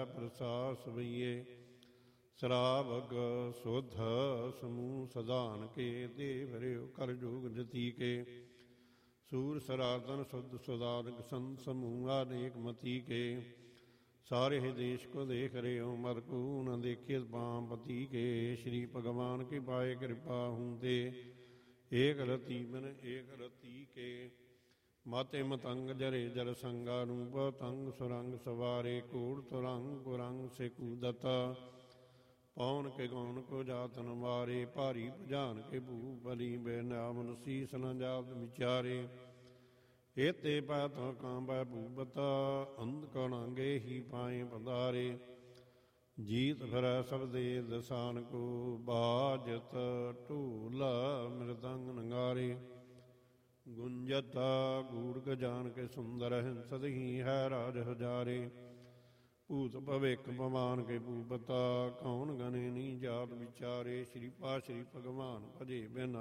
ਪ੍ਰਸਾਸ ਬਈਏ ਸਰਾਵਗ ਸੁਧ ਸਮੂਹ ਸਦਾਨ ਕੇ ਦੇਵ ਰਿਓ ਕਰ ਜੋਗ ਜਤੀ ਕੇ ਸੂਰ ਸਰਾਤਨ ਸੁਧ ਸੁਦਾਨਕ ਸੰਤ ਸਮੂਹ ਅਨੇਕ ਮਤੀ ਕੇ ਸਾਰੇ ਦੇਸ਼ ਕੋ ਦੇਖ ਰਿਓ ਮਰ ਕੋ ਨ ਦੇਖੇ ਪਾਮ ਪਤੀ ਕੇ ਸ਼੍ਰੀ ਭਗਵਾਨ ਕੀ ਪਾਏ ਕਿਰਪਾ ਹੁੰਦੇ ਏਕ ਰਤੀ ਬਨ ਏਕ ਰਤੀ ਕੇ ਮਾਤੇ ਮਤੰਗ ਜਰੇ ਜਰ ਸੰਗਾ ਰੂਪ ਤੰਗ ਸੁਰੰਗ ਸਵਾਰੇ ਕੋੜ ਤੁਰੰਗ ਕੁਰੰਗ ਸੇ ਕੂਦਤਾ ਪੌਣ ਕੇ ਗੌਣ ਕੋ ਜਾਤਨ ਮਾਰੇ ਭਾਰੀ ਭਜਾਨ ਕੇ ਭੂ ਬਲੀ ਬੇ ਨਾਮ ਸੀਸ ਨ ਜਾਤ ਵਿਚਾਰੇ ਏਤੇ ਪਾਤੋ ਕਾਂਬੈ ਭੂਬਤਾ ਅੰਧ ਕਣਾਂਗੇ ਹੀ ਪਾਏ ਪੰਧਾਰੇ ਜੀਤ ਫਿਰੈ ਸਭ ਦੇ ਦਸਾਨ ਕੋ ਬਾਜਤ ਢੋਲ ਮਿਰਦੰਗ ਨਗਾਰੇ ਗੁੰਜਤਾ ਗੂੜ ਗਜਾਨ ਕੇ ਸੁੰਦਰ ਹਿੰਸਦ ਹੀ ਹੈ ਰਾਜ ਹਜ਼ਾਰੇ ਭੂਤ ਭਵਿੱਖ ਭਵਾਨ ਕੇ ਭੂਪਤਾ ਕੌਣ ਗਨੇ ਨੀ ਜਾਤ ਵਿਚਾਰੇ ਸ਼੍ਰੀ ਪਾ ਸ਼੍ਰੀ ਭਗਵਾਨ ਭਜੇ ਬਿਨ